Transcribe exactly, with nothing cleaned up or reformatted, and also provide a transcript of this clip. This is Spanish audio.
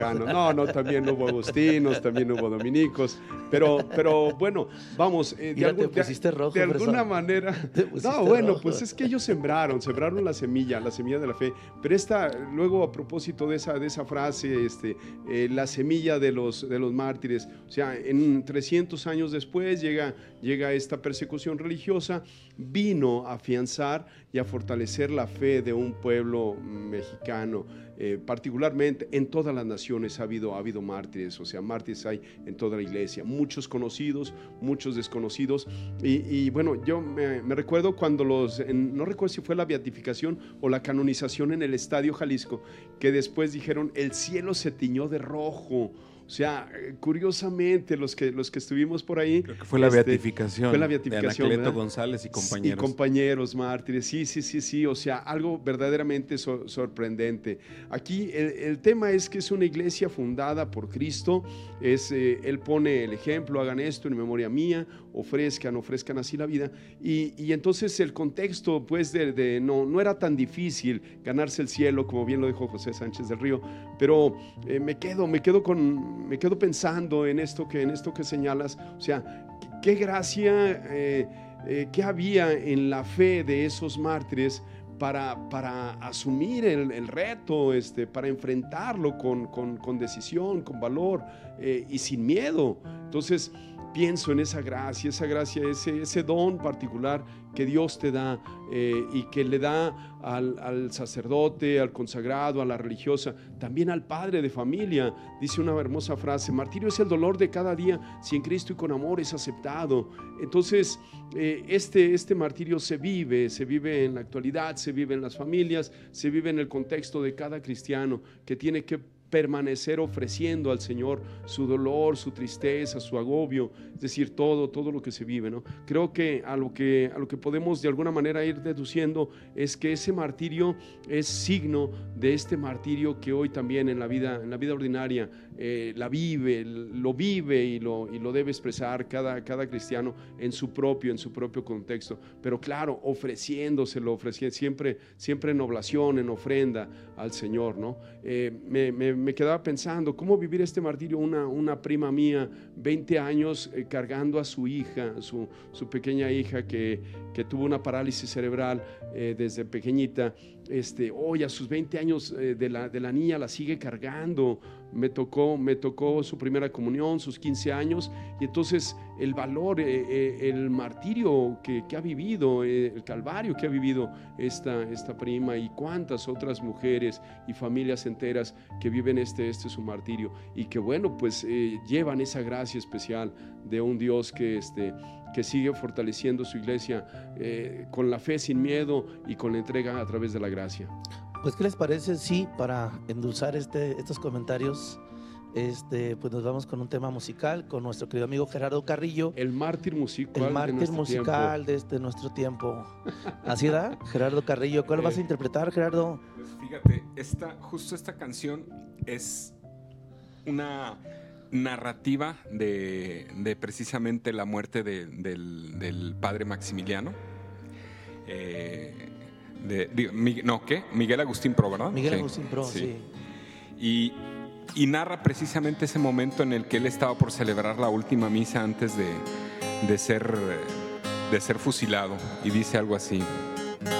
No, no, también hubo agustinos, también hubo dominicos, pero, pero bueno, vamos, eh, de, Mira, algún, te pusiste rojo, de alguna fresón. manera, Te pusiste no, bueno, rojo. pues es que ellos sembraron, sembraron la semilla, la semilla de la fe, pero esta, luego a propósito de esa, de esa frase, este, eh, la semilla de los, de los mártires, o sea, en trescientos años después llega, llega esta persecución religiosa, vino a afianzar y a fortalecer la fe de un pueblo mexicano. Eh, particularmente en todas las naciones ha habido, ha habido mártires, o sea, mártires hay en toda la iglesia, muchos conocidos, muchos desconocidos, y, y bueno, yo me, me recuerdo cuando los, en, no recuerdo si fue la beatificación o la canonización en el Estadio Jalisco, que después dijeron, el cielo se tiñó de rojo. O sea, curiosamente, los que, los que estuvimos por ahí... Creo que fue la este, beatificación, fue la beatificación de ¿verdad? Anacleto González y compañeros. Y compañeros mártires, sí, sí, sí, sí, o sea, algo verdaderamente so, sorprendente. Aquí el, el tema es que es una iglesia fundada por Cristo, es, eh, Él pone el ejemplo, hagan esto en memoria mía, ofrezcan, ofrezcan así la vida, y, y entonces el contexto, pues, de, de, no, no era tan difícil ganarse el cielo, como bien lo dijo José Sánchez del Río, pero eh, me quedo, me quedo con... me quedo pensando en esto que, en esto que señalas, o sea, qué gracia, eh, eh, qué había en la fe de esos mártires para, para asumir el, el reto, este, para enfrentarlo con, con, con decisión, con valor eh, y sin miedo. Entonces, pienso en esa gracia, esa gracia, ese, ese don particular que Dios te da eh, y que le da al, al sacerdote, al consagrado, a la religiosa, también al padre de familia. Dice una hermosa frase: martirio es el dolor de cada día, si en Cristo y con amor es aceptado. Entonces, eh, este, este martirio se vive, se vive en la actualidad, se vive en las familias, se vive en el contexto de cada cristiano que tiene que permanecer ofreciendo al Señor su dolor, su tristeza, su agobio, es decir, todo, todo lo que se vive, ¿no? Creo que a lo que, a lo que podemos de alguna manera ir deduciendo es que ese martirio es signo de este martirio que hoy también en la vida, en la vida ordinaria eh, la vive, lo vive y lo, y lo debe expresar cada, cada cristiano en su propio, en su propio contexto, pero claro, ofreciéndoselo, ofreciendo siempre, siempre en oblación, en ofrenda al Señor, ¿no? Eh, me, me me quedaba pensando cómo vivir este martirio. Una, una prima mía, veinte años eh, cargando a su hija, su, su pequeña hija que, que tuvo una parálisis cerebral eh, desde pequeñita. Este, hoy a sus veinte años eh, de, la, de la niña la sigue cargando. Me tocó, me tocó su primera comunión, sus quince años, y entonces el valor, eh, eh, el martirio que, que ha vivido, eh, el calvario que ha vivido esta, esta prima y cuántas otras mujeres y familias enteras que viven este, este su martirio, y que bueno, pues eh, llevan esa gracia especial de un Dios que este que sigue fortaleciendo su iglesia eh, con la fe sin miedo y con la entrega a través de la gracia. Pues, ¿qué les parece si para endulzar este, estos comentarios, este, pues nos vamos con un tema musical con nuestro querido amigo Gerardo Carrillo? El mártir musical, el mártir de musical de este nuestro tiempo. ¿Así da? Gerardo Carrillo, ¿cuál eh, vas a interpretar, Gerardo? Pues fíjate, esta, justo esta canción es una narrativa de, de precisamente la muerte de, del, del padre Maximiliano. Eh, de, de, no, ¿qué? Miguel Agustín Pro, ¿verdad? Miguel sí. Agustín Pro, sí. sí. Y, y narra precisamente ese momento en el que él estaba por celebrar la última misa antes de, de, ser, de ser fusilado. Y dice algo así: